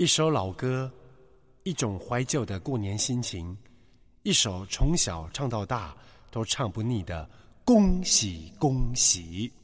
一首老歌，一种怀旧的过年心情，一首从小唱到大都唱不腻的恭喜恭喜。